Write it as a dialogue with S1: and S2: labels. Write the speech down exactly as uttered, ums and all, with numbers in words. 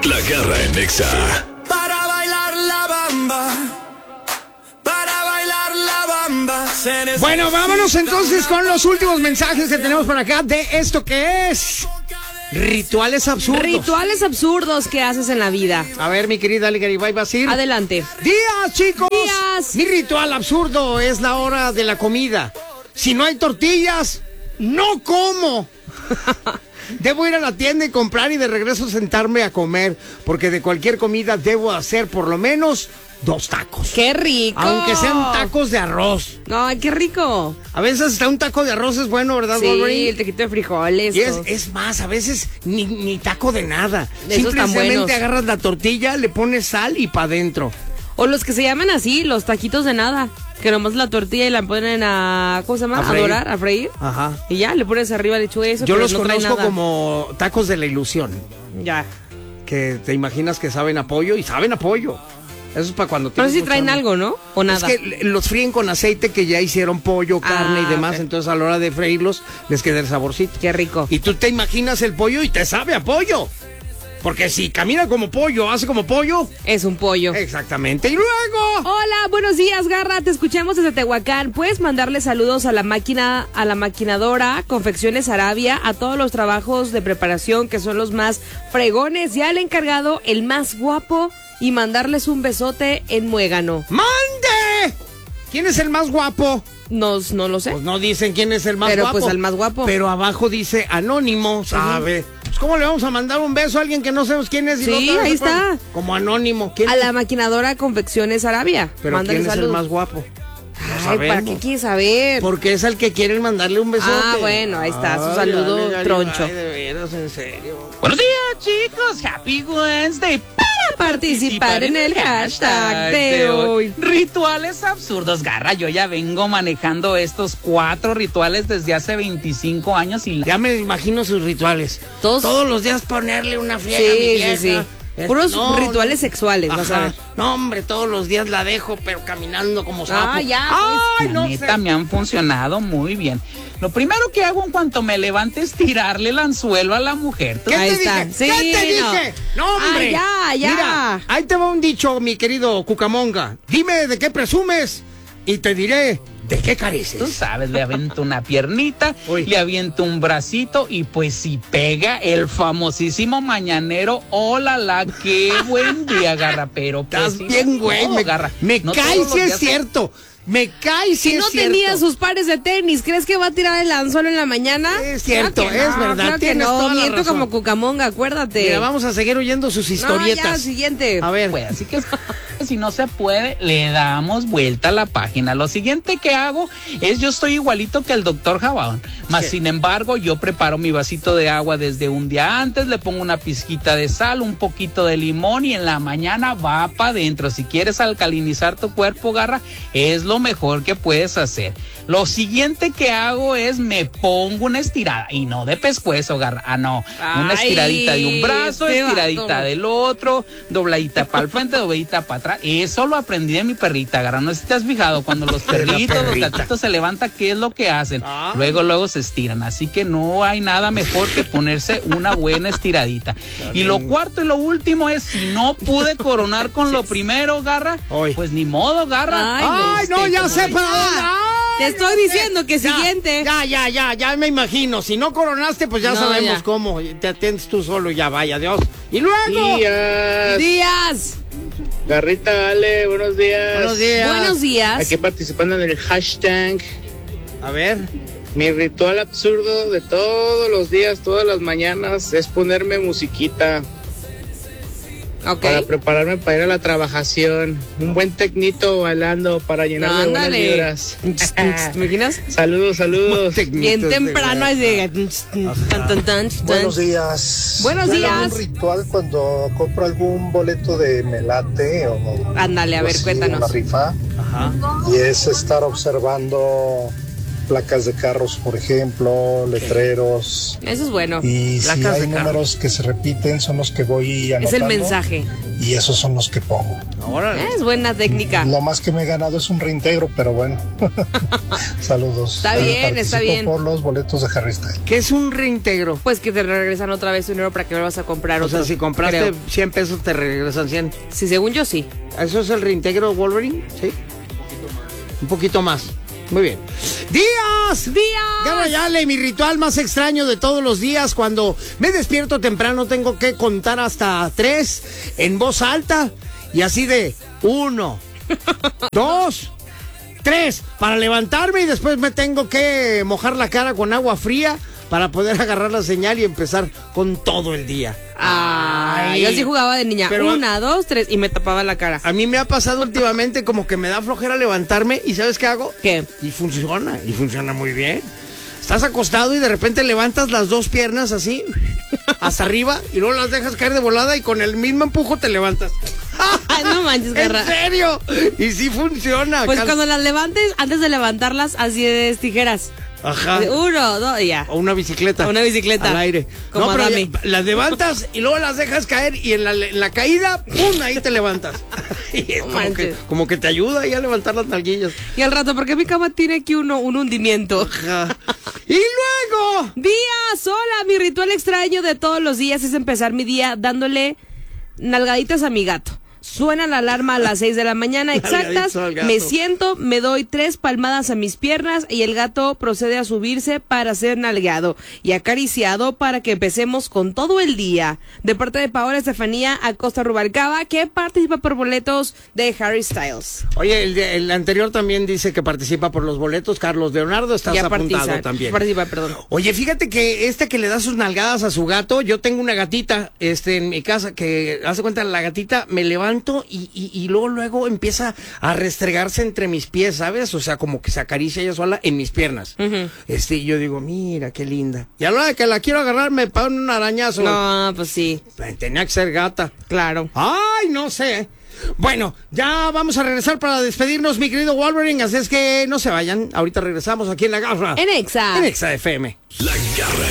S1: La Garra en Nexa.
S2: Para bailar la bamba. Para bailar la bamba.
S3: Bueno, vámonos entonces con los últimos mensajes que tenemos por acá de esto que es rituales absurdos.
S4: Rituales absurdos que haces en la vida.
S3: A ver, mi querida Ali Garibay Basir.
S4: Adelante.
S3: Días, chicos.
S4: Días.
S3: Mi ritual absurdo es la hora de la comida. Si no hay tortillas, no como. Debo ir a la tienda y comprar y de regreso sentarme a comer, porque de cualquier comida debo hacer por lo menos dos tacos.
S4: ¡Qué rico!
S3: Aunque sean tacos de arroz.
S4: ¡Ay, qué rico!
S3: A veces hasta un taco de arroz es bueno, ¿verdad,
S4: Sí,
S3: Wolverine?
S4: el taquito de frijoles.
S3: Y es, es más, a veces ni, ni taco de nada.
S4: Esos tan buenos.
S3: Simplemente agarras la tortilla, le pones sal y pa' adentro.
S4: O los que se llaman así, los taquitos de nada. Que nomás la tortilla y la ponen a... ¿Cómo se llama?
S3: A
S4: A,
S3: freír.
S4: dorar, a freír.
S3: Ajá.
S4: Y ya, le pones arriba lechuga y eso.
S3: Yo
S4: pero
S3: los
S4: no trae
S3: conozco
S4: nada.
S3: como tacos de la ilusión.
S4: Ya.
S3: Que te imaginas que saben a pollo y saben a pollo. Eso es para cuando...
S4: Pero
S3: tienes
S4: si
S3: mucha
S4: traen
S3: hambre.
S4: algo, ¿no? O nada.
S3: Es que los fríen con aceite que ya hicieron pollo, carne
S4: Ah,
S3: y demás.
S4: ok.
S3: Entonces a la hora de freírlos les queda el saborcito.
S4: Qué rico.
S3: Y tú te imaginas el pollo y te sabe a pollo. Porque si camina como pollo, hace como pollo.
S4: Es un pollo.
S3: Exactamente. Y luego...
S4: Hola, buenos días, Garra. Te escuchamos desde Tehuacán. ¿Puedes mandarle saludos a la máquina, a la maquinadora Confecciones Arabia, a todos los trabajos de preparación que son los más fregones, y al encargado, el más guapo, y mandarles un besote en muégano?
S3: ¡Mande! ¿Quién es el más guapo?
S4: No, no lo sé.
S3: Pues no dicen quién es el más
S4: Pero
S3: guapo.
S4: pues al más guapo.
S3: Pero abajo dice anónimo, ¿sabe? Pues ¿cómo le vamos a mandar un beso a alguien que no sabemos quién es? Y
S4: Sí,
S3: no te-
S4: ahí está.
S3: Como anónimo. ¿Quién
S4: A
S3: es?
S4: la maquinadora Confecciones Arabia.
S3: Pero
S4: Mándale
S3: ¿quién es el
S4: saludos.
S3: más guapo? No
S4: Ay, ¿para
S3: sabemos.
S4: qué quieres saber?
S3: Porque es al que quieren mandarle un besote.
S4: Ah, bueno, ahí está, su
S3: Ay,
S4: saludo
S3: dale, dale,
S4: troncho.
S3: ay, de veras, en serio.
S5: Buenos días, chicos. Happy Wednesday.
S4: Participar en el hashtag de hoy.
S5: Rituales absurdos. Garra, yo ya vengo manejando estos cuatro rituales desde hace veinticinco años y...
S3: Ya me imagino sus rituales.
S4: Todos-
S3: Todos los días ponerle una friega
S4: Sí,
S3: a mi
S4: sí,
S3: vieja.
S4: sí.
S3: Es-
S4: Puros
S3: no,
S4: rituales sexuales, vas a
S3: Ajá.
S4: ver.
S3: No, hombre, todos los días la dejo, pero caminando como sapo.
S4: Ah, ya,
S3: Ay,
S5: La
S3: no
S5: neta,
S3: sé.
S5: me han funcionado muy bien. Lo primero que hago en cuanto me levante es tirarle el anzuelo a la mujer. ¿Tú
S3: ¿Qué
S4: Ahí
S3: te
S4: está.
S3: dije?
S4: Sí,
S3: ¿Qué te
S4: no.
S3: dije? No, hombre.
S4: Ah, ya, ya.
S3: Mira, ahí te va un dicho, mi querido Cucamonga. Dime de qué presumes y te diré de qué
S5: Tú
S3: careces.
S5: sabes, le aviento una piernita,
S3: Uy.
S5: le aviento un bracito y pues si pega el famosísimo mañanero, hola la, qué buen día, Garra, pero pues,
S3: Estás
S5: sí,
S3: bien, güey.
S5: no,
S3: me
S5: Garra,
S3: me
S5: no
S3: cae
S5: todos
S3: si
S5: los
S3: es
S5: días-
S3: cierto. Me cae si
S4: Si
S3: es
S4: no
S3: cierto.
S4: tenía sus pares de tenis, ¿crees que va a tirar el anzuelo en la mañana?
S3: Es cierto,
S4: Claro que
S3: es
S4: no,
S3: verdad,
S4: claro que
S3: tienes
S4: no,
S3: toda la
S4: miento
S3: razón.
S4: como Cucamonga, acuérdate.
S3: Mira, vamos a seguir oyendo sus
S4: No,
S3: historietas.
S4: ya, siguiente.
S3: A ver.
S5: Pues, así que si no se puede, le damos vuelta a la página. Lo siguiente que hago es, yo estoy igualito que el doctor Jabón, más
S3: Sí.
S5: sin embargo, yo preparo mi vasito de agua desde un día antes, le pongo una pizquita de sal, un poquito de limón y en la mañana va para adentro. Si quieres alcalinizar tu cuerpo, Garra, es lo mejor que puedes hacer. Lo siguiente que hago es me pongo una estirada, y no de pescuezo, Garra, ah, no, una
S4: Ay,
S5: estiradita de un brazo,
S4: este
S5: estiradita
S4: vato.
S5: del otro, dobladita para el frente, dobladita para atrás. Eso lo aprendí de mi perrita, Garra. No sé si te has fijado, cuando los
S3: De la
S5: perritos, los
S3: perrita.
S5: gatitos se levantan, ¿qué es lo que hacen?
S3: Ah.
S5: Luego, luego se estiran. Así que no hay nada mejor que ponerse una buena estiradita. Y lo cuarto y lo último es, si no pude coronar con lo primero, Garra,
S3: Hoy.
S5: pues ni modo, Garra.
S4: Ay,
S3: Ay, no,
S5: Este,
S3: ya
S5: como
S3: sé
S5: dice-
S3: para dónde. Ay,
S4: Te estoy
S3: no sé.
S4: diciendo que
S3: Ya,
S4: siguiente.
S3: Ya, ya, ya, ya me imagino. Si no coronaste, pues ya
S4: No,
S3: sabemos
S4: ya.
S3: cómo. Te atiendes tú solo y ya, vaya, Dios. Y luego.
S6: Días.
S4: Días.
S6: Garrita, Ale, buenos días.
S3: Buenos días.
S4: Buenos días.
S6: Aquí participando en el hashtag.
S3: A ver.
S6: Mi ritual absurdo de todos los días, todas las mañanas, es ponerme musiquita
S4: Ok.
S6: para prepararme para ir a la trabajación. Un buen tecnito bailando para llenarme de buenas
S4: Ándale.
S6: vibras.
S4: ¿Te imaginas?
S6: Saludos, saludos.
S4: Bien temprano es de... tan, tan, tan,
S7: Buenos
S4: tan.
S7: días.
S4: Buenos
S7: Yo hago
S4: días.
S7: un ritual cuando compro algún boleto de Melate o
S4: Ándale, a ver,
S7: así,
S4: cuéntanos.
S7: una rifa,
S3: Ajá.
S7: y es estar observando placas de carros, por ejemplo, letreros,
S4: Eso es bueno.
S7: y si
S3: Placas
S7: hay
S3: de carros.
S7: números que se repiten son los que voy anotando.
S4: Es el mensaje.
S7: Y esos son los que pongo.
S3: Órale.
S4: Es buena técnica.
S7: Lo más que me he ganado es un reintegro, pero bueno. Saludos.
S4: Está bien, está
S7: Participo
S4: bien.
S7: por los boletos de Harry Styles.
S3: ¿Qué es un reintegro?
S4: Pues que te regresan otra vez tu dinero para que vuelvas a comprar
S3: O
S4: otro.
S3: sea, si compraste
S4: creo.
S3: cien pesos, te regresan cien.
S4: Sí, según yo sí.
S3: ¿Eso es el reintegro de Wolverine? Sí. Un poquito más. Muy bien. ¡Días!
S4: ¡Días!
S3: Garra y Ale, mi ritual más extraño de todos los días. Cuando me despierto temprano, tengo que contar hasta tres en voz alta. Y así de uno, dos, tres. Para levantarme y después me tengo que mojar la cara con agua fría para poder agarrar la señal y empezar con todo el día.
S4: Ay, yo sí jugaba de niña.
S3: Pero-
S4: Una, dos, tres y me tapaba la cara.
S3: A mí me ha pasado últimamente como que me da flojera levantarme y ¿sabes qué hago?
S4: ¿Qué?
S3: Y funciona, y funciona muy bien. Estás acostado y de repente levantas las dos piernas así, hasta arriba, y luego las dejas caer de volada y con el mismo empujo te levantas.
S4: Ay, no manches,
S3: ¿En
S4: Garra.
S3: serio? Y sí funciona.
S4: Pues
S3: Cal-
S4: cuando las levantes, antes de levantarlas, así de tijeras.
S3: Ajá.
S4: De Uno, dos, y ya.
S3: O una bicicleta.
S4: O una bicicleta.
S3: Al aire.
S4: Como
S3: no, pero
S4: Adame.
S3: ya- las levantas y luego las dejas caer y en la, en la caída, ¡pum! Ahí te levantas. Y es
S4: No
S3: como, que,
S4: manches.
S3: como que te ayuda ahí a levantar las nalguillas.
S4: Y al rato, porque mi cama tiene aquí uno, un hundimiento.
S3: Ajá. Y luego...
S4: Días, hola, mi ritual extraño de todos los días es empezar mi día dándole nalgaditas a mi gato. Suena la alarma a las seis de la mañana exactas,
S3: Nalgaditas al gato.
S4: me siento, me doy tres palmadas a mis piernas y el gato procede a subirse para ser nalgueado y acariciado para que empecemos con todo el día. De parte de Paola Estefanía Acosta Rubalcaba, que participa por boletos de Harry Styles.
S3: Oye, el, de- el anterior también dice que participa por los boletos. Carlos Leonardo, estás
S4: Ya
S3: apuntado
S4: participa,
S3: también.
S4: participa, perdón.
S3: Oye, fíjate que este que le da sus nalgadas a su gato, yo tengo una gatita este, en mi casa que, hace cuenta, la gatita me levanto y, y, y luego, luego empieza a restregarse entre mis pies, ¿sabes? O sea, como que se acaricia ella sola en mis piernas.
S4: Ujú.
S3: Este, y yo digo, mira, qué linda. Y a la hora de que la quiero agarrar, me pone un arañazo.
S4: No, pues sí,
S3: Tenía que ser gata.
S4: claro.
S3: Ay, no sé. Bueno, ya vamos a regresar para despedirnos, mi querido Wolverine, así es que no se vayan. Ahorita regresamos aquí en La Garra.
S4: En Exa.
S3: En Exa F M.
S2: La Garra